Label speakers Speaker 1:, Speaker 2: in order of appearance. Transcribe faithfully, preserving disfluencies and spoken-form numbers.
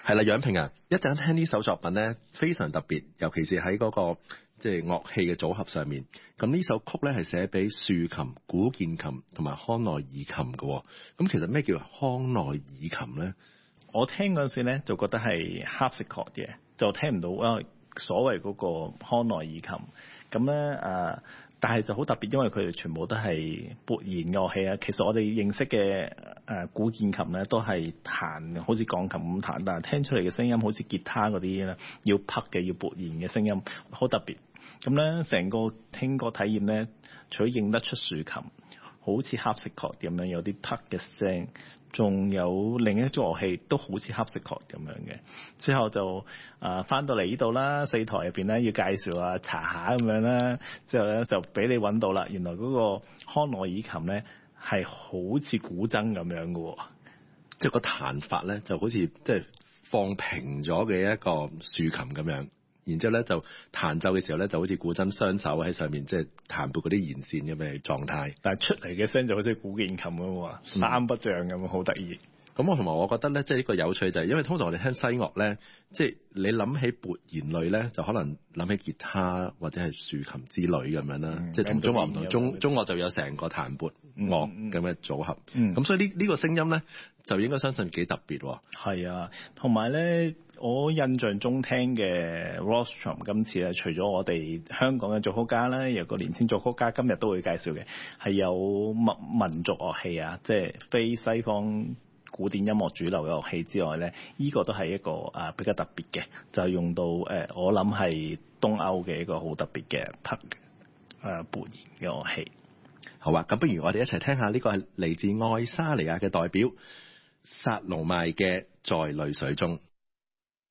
Speaker 1: 係啦，楊平啊，一陣聽呢首作品咧非常特別，尤其是喺嗰、那個即係樂器嘅組合上面。咁呢首曲咧係寫俾豎琴、古鍵琴同埋康奈爾琴嘅。咁其實咩叫康奈爾琴咧？
Speaker 2: 我聽嗰陣時咧就覺得係 harpsichord 嘅，就聽唔到啊所謂嗰個康奈爾琴。咁咧誒，但係就好特別，因為佢哋全部都係撥弦樂器啊。其實我哋認識嘅誒古鍵琴咧都係彈好似鋼琴咁彈，但係聽出嚟嘅聲音好似吉他嗰啲咧，要拍嘅要撥弦嘅聲音，好特別。咁咧成個聽覺體驗咧，除咗認得出豎琴，好似 harpsichord 咁樣有啲拍嘅聲，仲有另一種樂器都好似 harpsichord 咁樣嘅。之後就啊翻、呃、到嚟呢度啦，四台入邊咧要介紹啊查下咁樣啦，之後咧就俾你揾到啦。原來嗰個康奈爾琴咧係好似古箏咁樣嘅喎，
Speaker 1: 即係個彈法咧就好似即係放平咗嘅一個豎琴咁樣。然之後咧就彈奏嘅時候咧就好似古箏雙手喺上面即係彈撥嗰啲弦線咁嘅狀態，
Speaker 2: 但係出嚟嘅聲就好似古鍵琴咁喎，三不像咁，好得意。咁
Speaker 1: 我同埋我覺得咧，即係呢個有趣就係因為通常我哋聽西樂咧，即係你諗起撥弦類咧，就可能諗起吉他或者係豎琴之類咁樣啦。嗯、即係同中樂唔同，中中樂就有成個彈撥樂咁嘅組合。咁、嗯嗯、所以呢呢個聲音咧就應該相信幾特別喎。
Speaker 2: 係啊，同埋咧，我印象中聽嘅 Rostrum 今次咧，除咗我哋香港嘅作曲家咧，有個年輕作曲家今日都會介紹嘅，係有民民族樂器啊，即係非西方古典音樂主流嘅樂器之外咧，呢、這個都係一個啊比較特別嘅，就係用到誒、呃，我諗係東歐嘅一個好特別嘅拍誒撥弦嘅樂器。
Speaker 1: 好啊，咁不如我哋一齊聽下呢個係嚟自愛沙尼亞嘅代表薩魯邁嘅在淚水中。